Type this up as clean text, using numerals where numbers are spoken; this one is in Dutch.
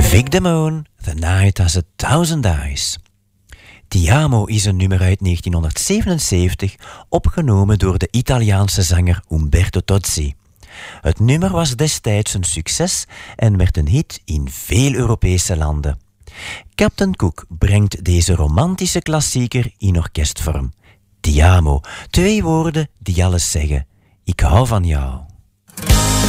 Vic Damone, The Night Has a Thousand Eyes. Ti amo is een nummer uit 1977, opgenomen door de Italiaanse zanger Umberto Tozzi. Het nummer was destijds een succes en werd een hit in veel Europese landen. Captain Cook brengt deze romantische klassieker in orkestvorm. Ti amo, 2 woorden die alles zeggen. Ik hou van jou.